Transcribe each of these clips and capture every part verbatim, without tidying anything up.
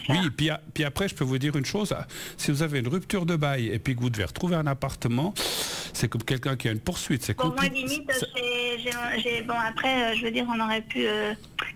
faire. Oui, puis, puis après, je peux vous dire une chose. Si vous avez une rupture de bail et puis que vous devez retrouver un appartement, c'est comme quelqu'un qui a une poursuite. C'est Bon, moi, compliqué. limite, j'ai, j'ai, j'ai- bon, après, euh, je veux dire, on aurait pu euh,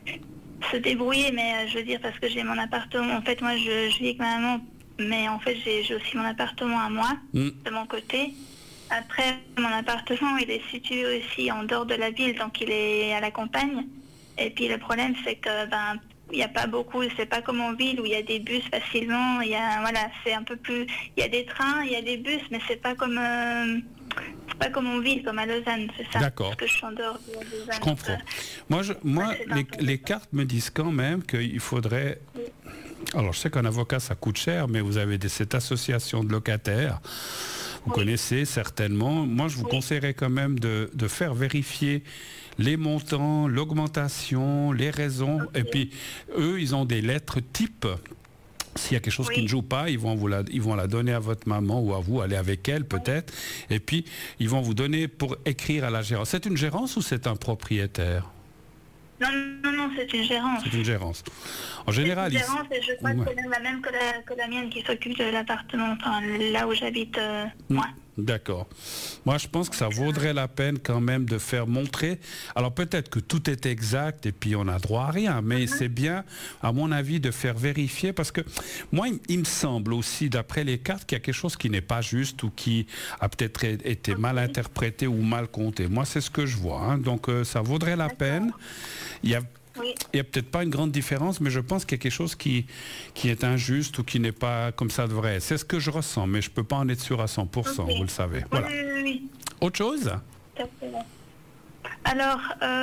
se débrouiller, mais euh, je veux dire, parce que j'ai mon appartement. En fait, moi, je, je vis avec ma maman, mais en fait, j'ai, j'ai aussi mon appartement à moi, Mm. de mon côté. Après, mon appartement, il est situé aussi en dehors de la ville, donc il est à la campagne. Et puis, le problème, c'est que, ben, il n'y a pas beaucoup, c'est pas comme en ville où il y a des bus facilement, il y a, voilà, c'est un peu plus, il y a des trains, il y a des bus, mais c'est pas comme, euh, c'est pas comme en ville, comme à Lausanne, c'est ça. D'accord. Parce que je suis en dehors de Lausanne. Je comprends. donc, euh, Moi, je, moi ouais, c'est un les, peu les ça. cartes me disent quand même qu'il faudrait... Oui. Alors, je sais qu'un avocat, ça coûte cher, mais vous avez des, cette association de locataires. Vous Oui. connaissez certainement. Moi, je vous Oui. conseillerais quand même de, de faire vérifier les montants, l'augmentation, les raisons. Ok. Et puis, eux, ils ont des lettres type. S'il y a quelque chose Oui. qui ne joue pas, ils vont, vous la, ils vont la donner à votre maman ou à vous, aller avec elle peut-être. Et puis, ils vont vous donner pour écrire à la gérance. C'est une gérance ou c'est un propriétaire? Non, non, non, c'est une gérance. C'est une gérance. En C'est général, une ici- gérance et je crois Ouais. que c'est la même que la, que la mienne qui s'occupe de l'appartement, enfin là où j'habite, euh, moi. D'accord. Moi, je pense que ça vaudrait la peine quand même de faire montrer. Alors peut-être que tout est exact et puis on a droit à rien, mais c'est bien, à mon avis, de faire vérifier parce que moi, il, il me semble aussi, d'après les cartes, qu'il y a quelque chose qui n'est pas juste ou qui a peut-être été mal interprété ou mal compté. Moi, c'est ce que je vois. hein. Donc, euh, ça vaudrait la peine. Il y a Oui. Il n'y a peut-être pas une grande différence, mais je pense qu'il y a quelque chose qui, qui est injuste ou qui n'est pas comme ça devrait être. C'est ce que je ressens, mais je ne peux pas en être sûr à cent pour cent, Ok. vous le savez. Oui, Voilà. oui, oui, oui. Autre chose? Tout à fait. Alors,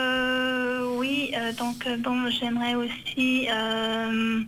euh, oui, euh, donc euh, bon, j'aimerais aussi euh,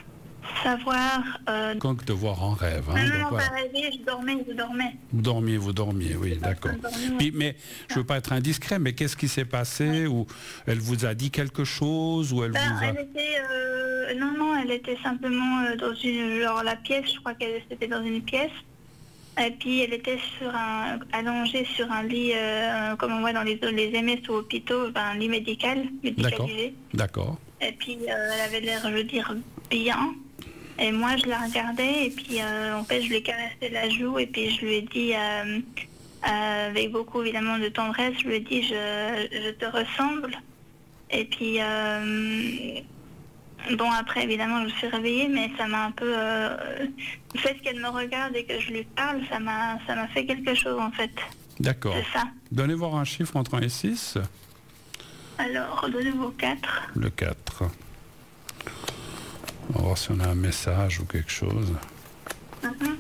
savoir. Euh, Quand de voir en rêve. hein, non, non, donc non, voilà. pas rêver, je dormais, je dormais. Vous dormiez, vous dormiez, oui, d'accord. Puis, mais je ne veux pas être indiscret, mais qu'est-ce qui s'est passé? Ou elle vous a dit quelque chose? Ou elle Ben, vous a... elle était, euh, non, non, elle était simplement euh, dans une, genre la pièce, je crois qu'elle était dans une pièce. Et puis elle était sur un, allongée sur un lit, euh, comme on voit dans les, les M S ou hôpitaux, ben, un lit médical, D'accord, médicalisé. d'accord. Et puis euh, elle avait l'air, je veux dire, bien. Et moi je la regardais et puis euh, en fait je lui ai caressé la joue et puis je lui ai dit, euh, euh, avec beaucoup évidemment de tendresse, je lui ai dit je, je te ressemble. Et puis euh, bon après évidemment je me suis réveillée mais ça m'a un peu... Euh, le fait qu'elle me regarde et que je lui parle, ça m'a ça m'a fait quelque chose en fait. D'accord. C'est ça. Donnez voir un chiffre entre un et six. Alors donnez-vous quatre. Le quatre. On va voir si on a un message ou quelque chose. Mhm.